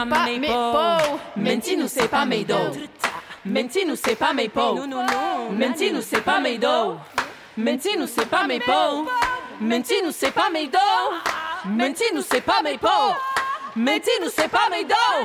mes peaux. Menti-nous, c'est pas mes dos. Menti-nous, c'est pas mes peaux. Menti-nous, c'est pas mes dos. Menti-nous, c'est pas mes peaux. Menti-nous, c'est pas mes dos. Menti-nous, c'est pas mes peaux. Menti-nous, c'est pas mes dos.